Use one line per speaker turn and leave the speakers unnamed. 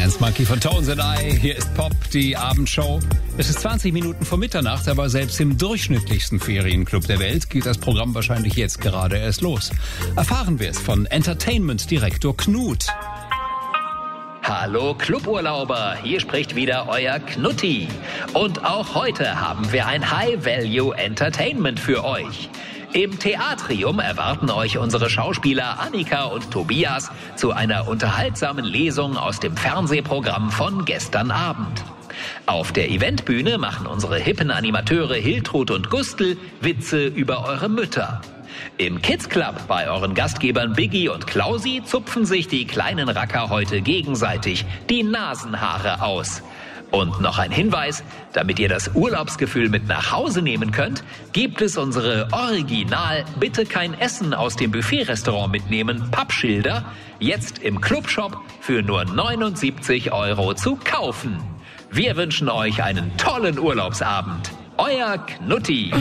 Dance Monkey von Tones and I. Hier ist Pop, die Abendshow. Es ist 20 Minuten vor Mitternacht, aber selbst im durchschnittlichsten Ferienclub der Welt geht das Programm wahrscheinlich jetzt gerade erst los. Erfahren wir es von Entertainment-Direktor Knut.
Hallo Cluburlauber, hier spricht wieder euer Knutti. Und auch heute haben wir ein High-Value-Entertainment für euch. Im Theatrium erwarten euch unsere Schauspieler Annika und Tobias zu einer unterhaltsamen Lesung aus dem Fernsehprogramm von gestern Abend. Auf der Eventbühne machen unsere hippen Animateure Hiltrud und Gustl Witze über eure Mütter. Im Kids Club bei euren Gastgebern Biggie und Klausi zupfen sich die kleinen Racker heute gegenseitig die Nasenhaare aus. Und noch ein Hinweis, damit ihr das Urlaubsgefühl mit nach Hause nehmen könnt, gibt es unsere Original Bitte kein Essen aus dem Buffet-Restaurant mitnehmen Pappschilder jetzt im Clubshop für nur 79 € zu kaufen. Wir wünschen euch einen tollen Urlaubsabend. Euer Knutti.